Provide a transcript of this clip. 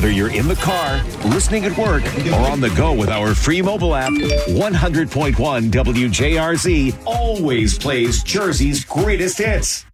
Whether you're in the car, listening at work, or on the go with our free mobile app, 100.1 WJRZ always plays Jersey's greatest hits.